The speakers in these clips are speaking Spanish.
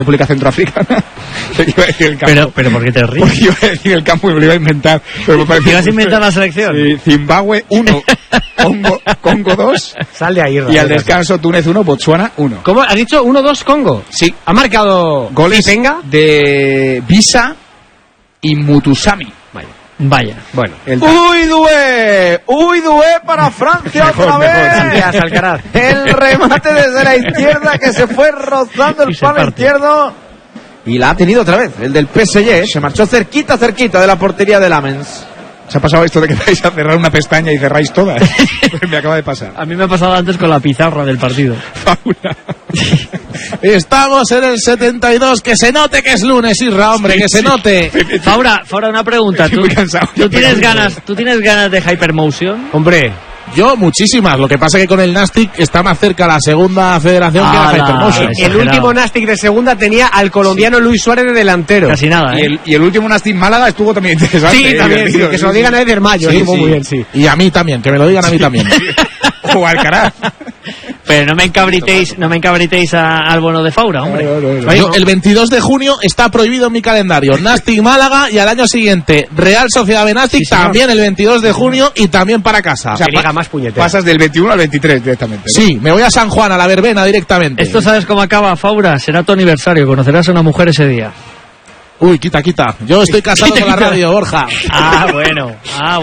República Centroafricana. Pero ¿por qué te ríes? Porque iba a decir el campo y me lo iba a inventar. Pero me ¿Te vas a inventar la selección? Sí, Zimbabue 1, Congo 2. Sal de ahí, Y al descanso Túnez 1, Botsuana 1. ¿Cómo? ¿Has dicho 1-2 Congo? Sí. ¿Ha marcado goles Venga? de Bisa y Mutusami? Vaya. Bueno. ¡Uy, Doué para Francia otra vez! Gracias, Alcaraz. El remate desde la izquierda que se fue rozando el palo izquierdo. Y la ha tenido otra vez, el del PSG. Se marchó cerquita de la portería de Lamens. ¿Se ha pasado esto de que vais a cerrar una pestaña y cerráis todas? Me acaba de pasar. A mí me ha pasado antes con la pizarra del partido. Faula. Estamos en el 72, que se note que es lunes, Isra, hombre, que se note. Faura, una pregunta. Estoy muy cansado. ¿Tú tienes ganas de Hypermotion? Hombre, yo muchísimas. Lo que pasa es que con el Nastic está más cerca la segunda federación que la Hypermotion. El último Nastic de segunda tenía al colombiano Luis Suárez de delantero. Casi nada, ¿eh? Y el último Nastic Málaga estuvo también interesante. Sí, también, sí, que se lo digan a Eder Mayo. Sí, muy bien, sí. Y a mí también, que me lo digan a mí también. O Alcaraz. Pero no me encabritéis al bono de Faura, hombre. No. Yo, el 22 de junio está prohibido en mi calendario. Nastic Málaga y al año siguiente Real Sociedad Benastic, también el 22 de junio y también para casa. O sea, más puñetera. Pasas del 21 al 23 directamente, ¿no? Sí, me voy a San Juan, a la verbena directamente. Esto sabes cómo acaba, Faura. Será tu aniversario. Conocerás a una mujer ese día. Uy, quita. Yo estoy casado con la radio, Borja. Ah, bueno.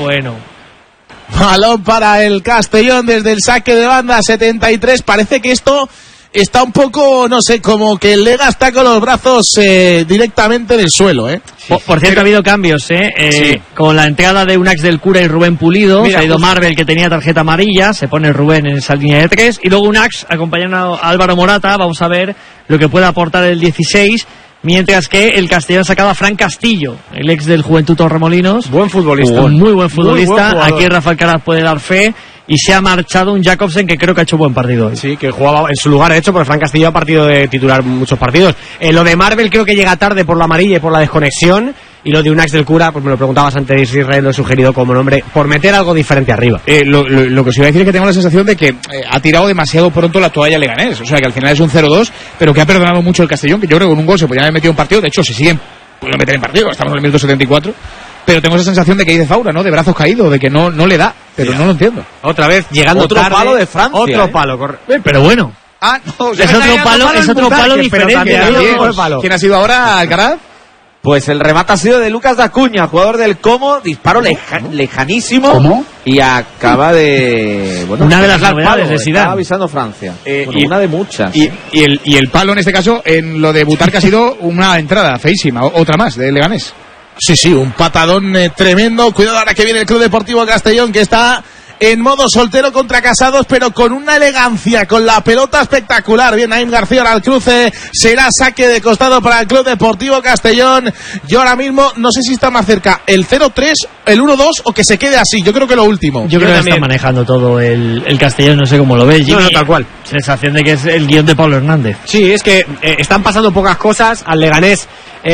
Balón para el Castellón desde el saque de banda 73. Parece que esto está un poco, no sé, como que el Lega está con los brazos directamente del suelo, ¿eh? Por cierto, ha habido cambios, Sí. Con la entrada de Unax del Cura y Rubén Pulido. Mira, se ha ido Marvel, que tenía tarjeta amarilla. Se pone Rubén en esa línea de 3. Y luego Unax, acompañando a Álvaro Morata. Vamos a ver lo que puede aportar el 16. Mientras que el Castellón sacaba a Fran Castillo, el ex del Juventud Torremolinos. Buen futbolista. Muy buen futbolista. Muy buen jugador. Aquí Rafa Alcaraz puede dar fe. Y se ha marchado un Jakobsen que creo que ha hecho buen partido hoy. Sí, que jugaba en su lugar, de hecho, porque Fran Castillo ha partido de titular muchos partidos. Lo de Marvel creo que llega tarde por la amarilla y por la desconexión. Y lo de Unax del Cura, pues me lo preguntabas antes, Israel, lo he sugerido como nombre, por meter algo diferente arriba. Lo que os iba a decir es que tengo la sensación de que ha tirado demasiado pronto la toalla Leganés. O sea, que al final es un 0-2, pero que ha perdonado mucho el Castellón, que yo creo que con un gol se podía haber metido en partido. De hecho, se siguen pudiendo meter en partido. Estamos en el minuto 74. Pero tengo esa sensación de que dice Faura, ¿no? De brazos caídos, de que no le da. Pero no lo entiendo. Otra vez, llegando Otro tarde. palo de Francia. Otro palo, Pero bueno. Ah, no. Es otro palo diferente. ¿Quién ha sido ahora, Alcaraz? Pues el remate ha sido de Lucas Dacuña, jugador del Como, disparo lejanísimo. ¿Cómo? Y acaba de... Bueno, Una de las pegarle al novedades palo, de Zidane. estaba avisando Francia. Y una de muchas. Y el palo en este caso, en lo de Butarque ha sido una entrada feísima, otra más, de Leganés. Sí, un patadón tremendo. Cuidado ahora que viene el Club Deportivo Castellón, que está en modo soltero contra Casados, pero con una elegancia, con la pelota espectacular. Bien, Naim García al cruce, será saque de costado para el Club Deportivo Castellón. Yo ahora mismo no sé si está más cerca el 0-3, el 1-2 o que se quede así. Yo creo que lo último. Yo creo que está manejando todo el Castellón, no sé cómo lo ves. No, tal cual. Sensación de que es el guión de Pablo Hernández. Sí, es que están pasando pocas cosas. Al Leganés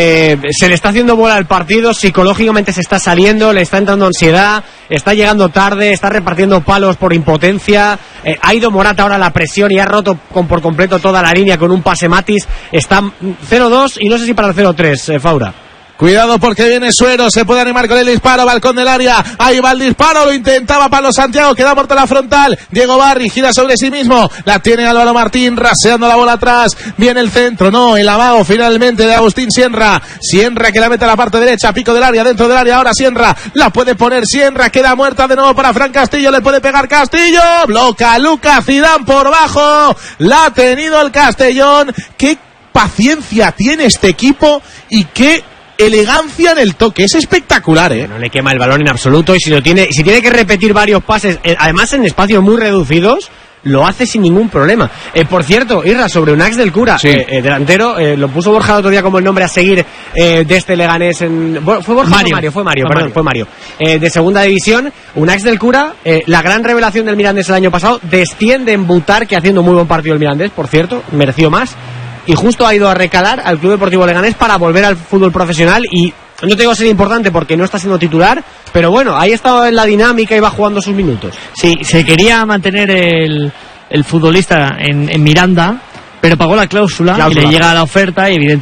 se le está haciendo bola al partido, psicológicamente se está saliendo, le está entrando ansiedad, está llegando tarde, está repartiendo palos por impotencia. Ha ido Morata ahora a la presión y ha roto por completo toda la línea con un pase Matis. Está 0-2 y no sé si para el 0-3, Faura. Cuidado porque viene Suero, se puede animar con el disparo, balcón del área, ahí va el disparo, lo intentaba Pablo Santiago, queda muerta la frontal, Diego Barri gira sobre sí mismo, la tiene Álvaro Martín, raseando la bola atrás, viene el centro, no, el amago finalmente de Agustín Sienra que la mete a la parte derecha, pico del área, dentro del área, ahora Sienra, la puede poner Sienra, queda muerta de nuevo para Fran Castillo, le puede pegar Castillo, bloca Lucas Zidane por bajo, la ha tenido el Castellón, qué paciencia tiene este equipo y qué elegancia en el toque, es espectacular, No le quema el balón en absoluto y si tiene que repetir varios pases, además en espacios muy reducidos, lo hace sin ningún problema. Por cierto, Irra, sobre Unax del Cura, sí. Delantero, lo puso Borja el otro día como el nombre a seguir de este Leganés ¿fue Borja? Fue Mario. De segunda división, Unax del Cura, la gran revelación del Mirandés el año pasado, desciende en Butarque haciendo muy buen partido el Mirandés, por cierto, mereció más. Y justo ha ido a recalar al Club Deportivo Leganés para volver al fútbol profesional y no te digo ser importante porque no está siendo titular, pero bueno, ahí estaba en la dinámica y va jugando sus minutos. Sí, se quería mantener el futbolista en Miranda, pero pagó la cláusula y le llega la oferta y evidentemente